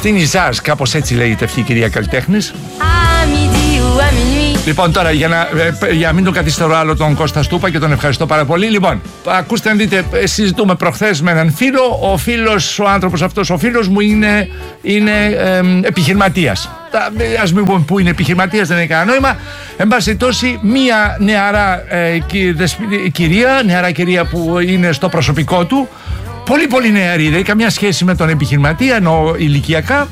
Αυτή είναι η Ζαζ, κάπως έτσι λέγεται αυτή η κυρία καλλιτέχνης. Λοιπόν, τώρα για να μην τον καθυστερώ άλλο τον Κώστα Στούπα και τον ευχαριστώ πάρα πολύ. Λοιπόν, ακούστε να δείτε, συζητούμε προχθές με έναν φίλο. Ο φίλος, ο άνθρωπος αυτός, ο φίλος μου είναι επιχειρηματίας. Ας μην πούμε που είναι επιχειρηματίας, δεν έχει κανένα νόημα. Εν πάση τόση, μία νεαρά κυρία που είναι στο προσωπικό του, πολύ πολύ νεαρή, δεν έχει καμιά σχέση με τον επιχειρηματία, ενώ ηλικιακά.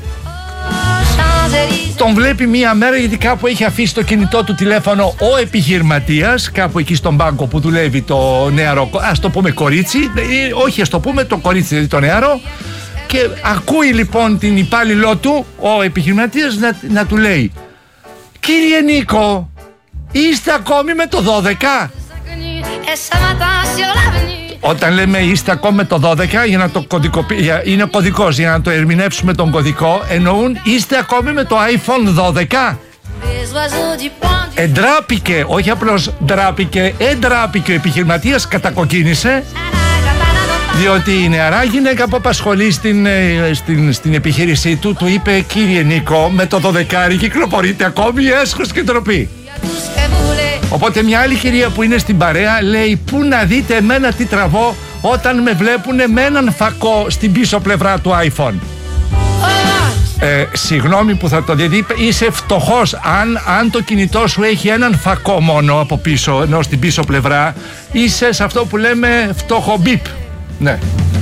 Τον βλέπει μία μέρα γιατί κάπου έχει αφήσει το κινητό του τηλέφωνο ο επιχειρηματίας, κάπου εκεί στον πάγκο που δουλεύει το νεαρό, ας το πούμε κορίτσι, όχι ας το πούμε το κορίτσι, δηλαδή το νεαρό. Και ακούει λοιπόν την υπάλληλό του ο επιχειρηματίας να του λέει: «Κύριε Νίκο, είστε ακόμη με το 12?» Όταν λέμε είστε ακόμη με το 12, για να το είναι ο κωδικός, για να το ερμηνεύσουμε τον κωδικό, εννοούν είστε ακόμη με το iPhone 12. Εντράπηκε, όχι απλώς ντράπηκε, εντράπηκε ο επιχειρηματίας, κατακοκκίνησε, διότι η νεαρά γυναίκα που απασχολεί στην επιχείρησή του του είπε: «Κύριε Νίκο, με το 12 κυκλοφορείτε ακόμη, έσχος και ντροπή». Οπότε μια άλλη κυρία που είναι στην παρέα λέει: «Πού να δείτε εμένα τι τραβώ όταν με βλέπουνε με έναν φακό στην πίσω πλευρά του iPhone». Συγγνώμη που θα το δει, είσαι φτωχός αν το κινητό σου έχει έναν φακό μόνο από πίσω, ενώ στην πίσω πλευρά είσαι σε αυτό που λέμε φτωχό μπιπ. Ναι.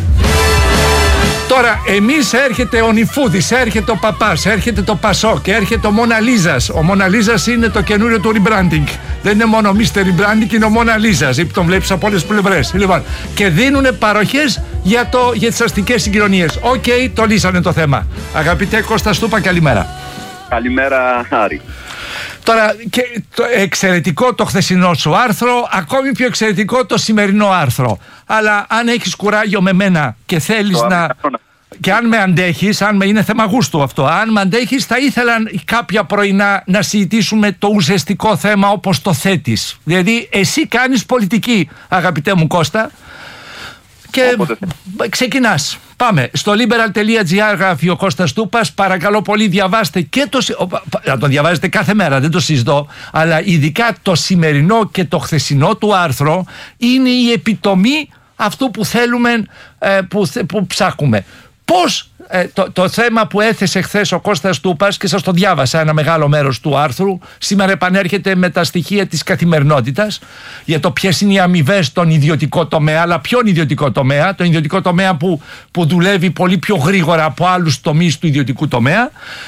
Τώρα εμείς έρχεται ο Νιφούδης, έρχεται ο Παπάς, έρχεται το Πασόκ, έρχεται ο Μόνα Λίζας. Ο Μόνα Λίζας είναι το καινούριο του rebranding. Δεν είναι μόνο Mr. Rebranding, είναι ο Μόνα Λίζας, που τον βλέπεις από όλες τις πλευρές. Λοιπόν, και δίνουν παροχές για τις αστικές συγκοινωνίες. Οκ, το λύσανε το θέμα. Αγαπητέ Κώστα Στούπα, καλημέρα. Καλημέρα, Άρη. Τώρα, και εξαιρετικό το χθεσινό σου άρθρο, ακόμη πιο εξαιρετικό το σημερινό άρθρο. Αλλά αν έχεις κουράγιο με μένα και θέλεις και αν με αντέχεις, είναι θέμα γούστου αυτό, αν με αντέχεις, θα ήθελα κάποια πρωινά να συζητήσουμε το ουσιαστικό θέμα όπως το θέτεις. Δηλαδή, εσύ κάνεις πολιτική, αγαπητέ μου Κώστα, και ξεκινάς. Πάμε. Στο liberal.gr γράφει ο Κώστας Στούπας. Παρακαλώ πολύ, διαβάστε και να το διαβάζετε κάθε μέρα, δεν το συζητώ, αλλά ειδικά το σημερινό και το χθεσινό του άρθρο είναι η επιτομή αυτού που θέλουμε, που ψάχνουμε. Πώς το θέμα που έθεσε χθες ο Κώστας Στούπας, και σας το διάβασα ένα μεγάλο μέρος του άρθρου, σήμερα επανέρχεται με τα στοιχεία της καθημερινότητας για το ποιες είναι οι αμοιβές στον ιδιωτικό τομέα. Αλλά ποιον ιδιωτικό τομέα? Τον ιδιωτικό τομέα που δουλεύει πολύ πιο γρήγορα από άλλους τομείς του ιδιωτικού τομέα.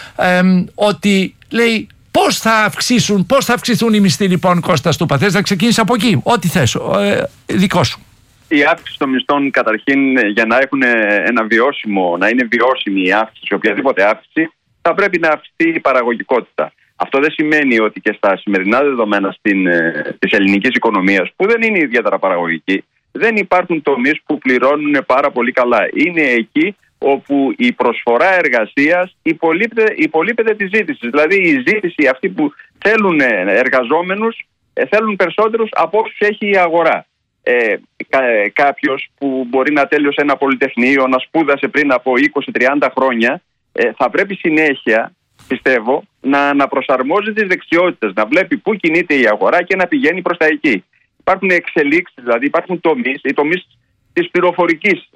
Ότι λέει πώς θα αυξηθούν οι μισθοί, λοιπόν, Κώστα Στούπα? Θες να ξεκινήσεις από εκεί? Ό,τι θες, δικό σου. Η αύξηση των μισθών, καταρχήν, για να έχουν να είναι βιώσιμη η αύξηση, οποιαδήποτε αύξηση, θα πρέπει να αυξηθεί η παραγωγικότητα. Αυτό δεν σημαίνει ότι και στα σημερινά δεδομένα της ελληνικής οικονομίας, που δεν είναι ιδιαίτερα παραγωγική, δεν υπάρχουν τομείς που πληρώνουν πάρα πολύ καλά. Είναι εκεί όπου η προσφορά εργασίας υπολείπεται τη ζήτηση. Δηλαδή η ζήτηση, αυτοί που θέλουν εργαζόμενους, θέλουν περισσότερους από όσους έχει η αγορά. Κάποιος που μπορεί να τέλειωσε ένα πολυτεχνείο, να σπούδασε πριν από 20-30 χρόνια, θα πρέπει συνέχεια, πιστεύω, να προσαρμόζει τις δεξιότητες, να βλέπει πού κινείται η αγορά και να πηγαίνει προς τα εκεί. Υπάρχουν εξελίξεις, δηλαδή υπάρχουν οι τομείς της πληροφορικής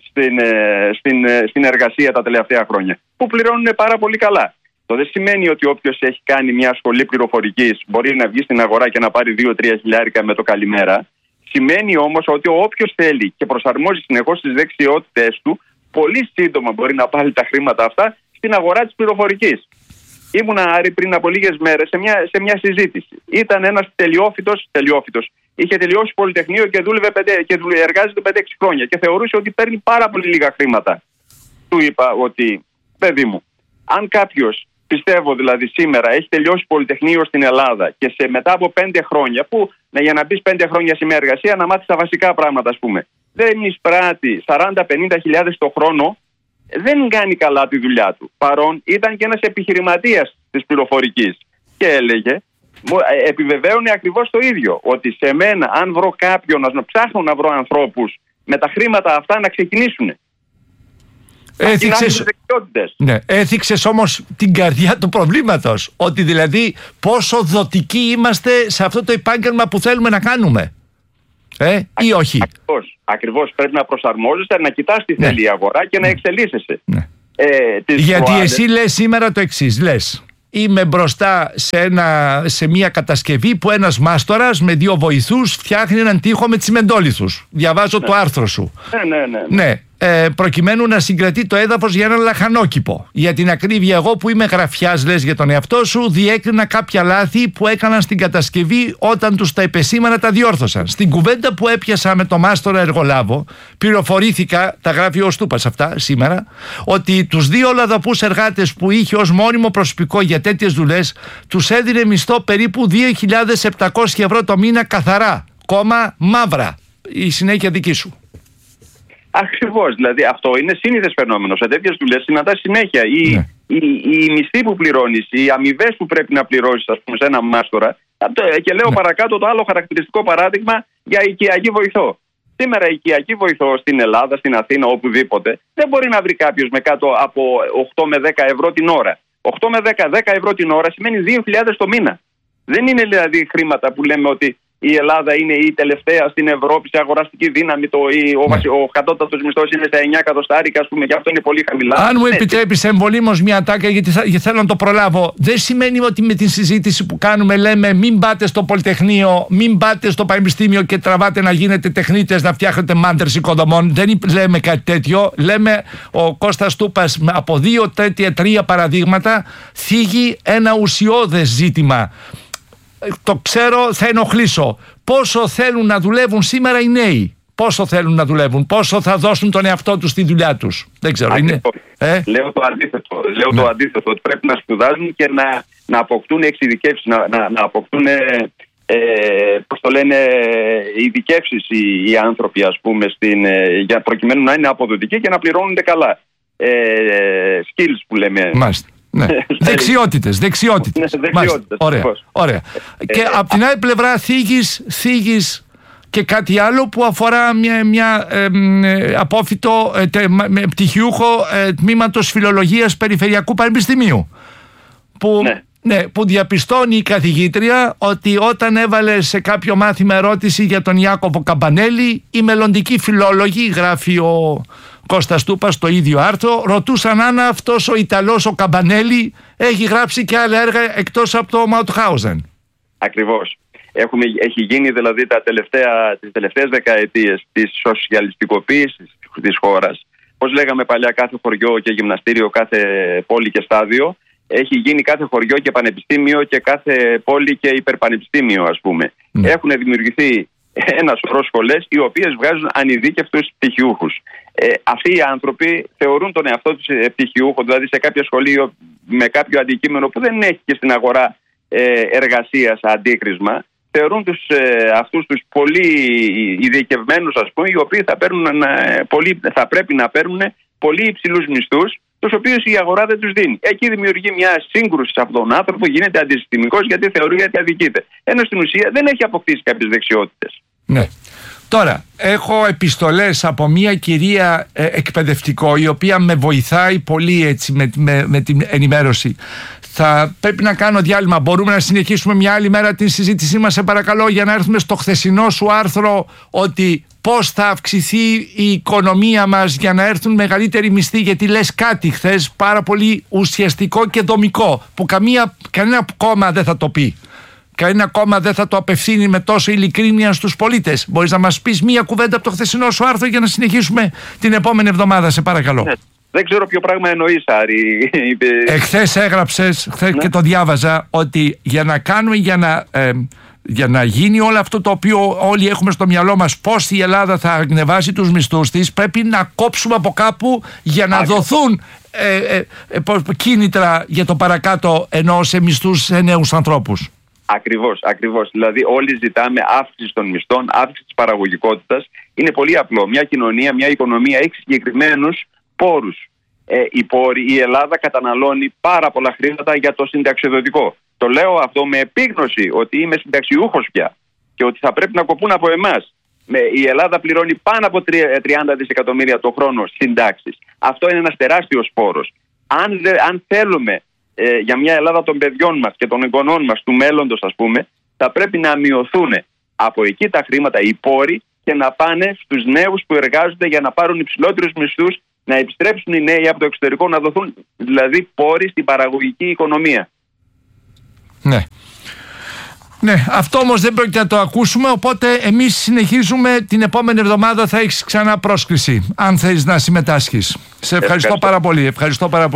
στην εργασία τα τελευταία χρόνια, που πληρώνουν πάρα πολύ καλά. Το δεν σημαίνει ότι όποιος έχει κάνει μια σχολή πληροφορικής μπορεί να βγει στην αγορά και να πάρει 2-3 χιλιάρικα με το καλημέρα. Σημαίνει όμως ότι όποιος θέλει και προσαρμόζει συνεχώς τις δεξιότητες του, πολύ σύντομα μπορεί να πάρει τα χρήματα αυτά στην αγορά της πληροφορικής. Ήμουνα, Άρη, πριν από λίγες μέρες σε μια συζήτηση. Ήταν ένας τελειόφυτος. Είχε τελειώσει πολυτεχνείο και εργάζεται 5-6 χρόνια και θεωρούσε ότι παίρνει πάρα πολύ λίγα χρήματα. Του είπα ότι, παιδί μου, αν κάποιος, πιστεύω δηλαδή σήμερα, έχει τελειώσει πολυτεχνείο στην Ελλάδα και μετά από 5 χρόνια, που για να μπεις 5 χρόνια σε μια εργασία να μάθεις τα βασικά πράγματα, ας πούμε, δεν εισπράττει 40-50 χιλιάδες το χρόνο, δεν κάνει καλά τη δουλειά του. Παρόν ήταν και ένας επιχειρηματίας της πληροφορικής και έλεγε, επιβεβαίωνε ακριβώς το ίδιο, ότι σε μένα, αν βρω κάποιον, να ψάχνω να βρω ανθρώπους με τα χρήματα αυτά να ξεκινήσουν. Έθιξες όμως την καρδιά του προβλήματος. Ότι δηλαδή πόσο δοτικοί είμαστε σε αυτό το επάγγελμα που θέλουμε να κάνουμε. Ή όχι. Ακριβώς. Πρέπει να προσαρμόζεσαι, να κοιτάς τι θέλει η αγορά και να εξελίσσεσαι. Γιατί εσύ λες σήμερα το εξής. Λες, είμαι μπροστά σε μια κατασκευή που ένας μάστορας με 2 βοηθούς φτιάχνει έναν τοίχο με τσιμεντόλιθους. Διαβάζω το άρθρο σου. Ναι. Προκειμένου να συγκρατεί το έδαφος για ένα λαχανόκηπο. Για την ακρίβεια, εγώ που είμαι γραφιάς, λες για τον εαυτό σου, διέκρινα κάποια λάθη που έκαναν στην κατασκευή όταν τους τα επεσήμανα, τα διόρθωσαν. Στην κουβέντα που έπιασα με τον μάστορα εργολάβο, πληροφορήθηκα, τα γράφει ο Στούπας αυτά σήμερα, ότι τους 2 Ολλανδούς εργάτες που είχε ως μόνιμο προσωπικό για τέτοιες δουλειές, τους έδινε μισθό περίπου 2.700 ευρώ το μήνα καθαρά. Κόμμα μαύρα. Η συνέχεια δική σου. Ακριβώς, δηλαδή αυτό είναι σύνηθες φαινόμενο. Σε τέτοιες δουλειές συναντάς συνέχεια. Οι μισθοί που πληρώνεις, οι αμοιβές που πρέπει να πληρώσεις, ας πούμε, σε ένα μάστορα. Και λέω παρακάτω το άλλο χαρακτηριστικό παράδειγμα για οικιακή βοηθό. Σήμερα η οικιακή βοηθό στην Ελλάδα, στην Αθήνα, οπουδήποτε, δεν μπορεί να βρει κάποιος με κάτω από 8 με 10 ευρώ την ώρα. 8 με 10 ευρώ την ώρα σημαίνει 2.000 το μήνα. Δεν είναι δηλαδή χρήματα που λέμε ότι η Ελλάδα είναι η τελευταία στην Ευρώπη σε αγοραστική δύναμη. Ο κατώτατος μισθός είναι στα 9 εκατοστάρικα, ας πούμε, και αυτό είναι πολύ χαμηλά. Αν μου επιτρέπεις εμβολήμως μια τάκα, γιατί θέλω να το προλάβω, δεν σημαίνει ότι με την συζήτηση που κάνουμε λέμε μην πάτε στο Πολυτεχνείο, μην πάτε στο Πανεπιστήμιο και τραβάτε να γίνετε τεχνίτες, να φτιάχνετε μάντρες οικοδομών. Δεν λέμε κάτι τέτοιο. Λέμε, ο Κώστας Στούπας από 2-3 παραδείγματα θίγει ένα ουσιώδες ζήτημα. Το ξέρω, θα ενοχλήσω. Πόσο θέλουν να δουλεύουν σήμερα οι νέοι? Πόσο θέλουν να δουλεύουν? Πόσο θα δώσουν τον εαυτό τους στη δουλειά τους? Δεν ξέρω. Λέω το αντίθετο. Το αντίθετο. Ότι πρέπει να σπουδάζουν και να αποκτούν εξειδικεύσεις, να αποκτούν πώς το λένε, ειδικεύσεις οι άνθρωποι, ας πούμε, για προκειμένου να είναι αποδοτικοί και να πληρώνονται καλά. Skills που λέμε. Μάλιστα. Ναι. Δεξιότητες. Ωραία. Και από την άλλη πλευρά θίγεις και κάτι άλλο που αφορά μια απόφοιτο πτυχιούχο τμήματος φιλολογίας Περιφερειακού Πανεπιστημίου που διαπιστώνει η καθηγήτρια ότι όταν έβαλε σε κάποιο μάθημα ερώτηση για τον Ιάκωβο Καμπανέλη, οι μελλοντικοί φιλόλογοι, γράφει ο Κώστας Στούπας στο ίδιο άρθρο, ρωτούσαν αν αυτός ο Ιταλός ο Καμπανέλη έχει γράψει και άλλα έργα εκτός από το Μαουτχάουζεν. Ακριβώς. Έχει γίνει δηλαδή τις τελευταίες δεκαετίες της σοσιαλιστικοποίησης της χώρας. Πώς λέγαμε παλιά, κάθε χωριό και γυμναστήριο, κάθε πόλη και στάδιο. Έχει γίνει κάθε χωριό και πανεπιστήμιο και κάθε πόλη και υπερπανεπιστήμιο, ας πούμε. Έχουν δημιουργηθεί ένα σωρό σχολές οι οποίες βγάζουν ανειδίκευτους πτυχιούχους. Αυτοί οι άνθρωποι θεωρούν τον εαυτό τους πτυχιούχο, δηλαδή σε κάποια σχολείο με κάποιο αντικείμενο που δεν έχει και στην αγορά εργασίας αντίκρισμα. Θεωρούν αυτούς τους πολύ ειδικευμένους, ας πούμε, οι οποίοι θα πρέπει να παίρνουν πολύ υψηλούς μισθούς, τους οποίους η αγορά δεν τους δίνει. Εκεί δημιουργεί μια σύγκρουση σε αυτόν τον άνθρωπο, γίνεται αντισυστημικός γιατί θεωρεί ότι αδικείται. Ενώ στην ουσία δεν έχει αποκτήσει κάποιες δεξιότητες. Ναι. Τώρα, έχω επιστολές από μια κυρία εκπαιδευτικό, η οποία με βοηθάει πολύ έτσι με την ενημέρωση. Θα πρέπει να κάνω διάλειμμα. Μπορούμε να συνεχίσουμε μια άλλη μέρα την συζήτησή μας, σε παρακαλώ, για να έρθουμε στο χθεσινό σου άρθρο, ότι πώς θα αυξηθεί η οικονομία μας για να έρθουν μεγαλύτεροι μισθοί, γιατί λες κάτι χθες πάρα πολύ ουσιαστικό και δομικό, που κανένα κόμμα δεν θα το πει. Κανένα κόμμα δεν θα το απευθύνει με τόσο ειλικρίνεια στους πολίτες. Μπορείς να μας πεις μία κουβέντα από το χθεσινό σου άρθρο για να συνεχίσουμε την επόμενη εβδομάδα, σε παρακαλώ? Δεν ξέρω ποιο πράγμα εννοείς, Άρη. Εχθές έγραψες, και το διάβαζα, ότι για να γίνει όλο αυτό το οποίο όλοι έχουμε στο μυαλό μας, πώς η Ελλάδα θα ανεβάσει τους μισθούς της, πρέπει να κόψουμε από κάπου για να δοθούν κίνητρα για το παρακάτω, ενώ σε μισθούς σε νέους ανθρώπους. Ακριβώς. Δηλαδή όλοι ζητάμε αύξηση των μισθών, αύξηση της παραγωγικότητας. Είναι πολύ απλό. Μια κοινωνία, μια οικονομία έχει συγκεκριμένους πόρους. Η Ελλάδα καταναλώνει πάρα πολλά χρήματα για το συνταξιοδοτικό. Το λέω αυτό με επίγνωση ότι είμαι συνταξιούχος πια και ότι θα πρέπει να κοπούν από εμάς. Η Ελλάδα πληρώνει πάνω από 30 δισεκατομμύρια το χρόνο συντάξεις. Αυτό είναι ένας τεράστιος φόρος. Αν θέλουμε για μια Ελλάδα των παιδιών μας και των εγγονών μας, του μέλλοντος ας πούμε, θα πρέπει να μειωθούν από εκεί τα χρήματα, οι πόροι, και να πάνε στους νέους που εργάζονται για να πάρουν υψηλότερους μισθούς, να επιστρέψουν οι νέοι από το εξωτερικό, να δοθούν δηλαδή πόροι στην παραγωγική οικονομία. Ναι. Ναι, αυτό όμως δεν πρόκειται να το ακούσουμε, οπότε εμείς συνεχίζουμε. Την επόμενη εβδομάδα θα έχεις ξανά πρόσκληση, αν θέλεις να συμμετάσχεις. Σε ευχαριστώ πάρα πολύ.